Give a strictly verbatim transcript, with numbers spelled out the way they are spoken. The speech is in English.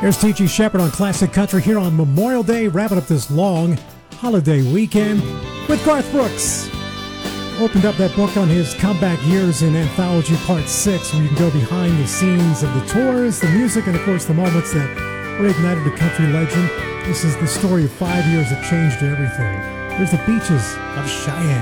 Here's T G Shepherd on Classic Country here on Memorial Day, wrapping up this long holiday weekend with Garth Brooks. Opened up that book on his comeback years in Anthology Part six, where you can go behind the scenes of the tours, the music, and of course the moments that reignited the country legend. This is the story of five years that changed everything. Here's the Beaches of Cheyenne.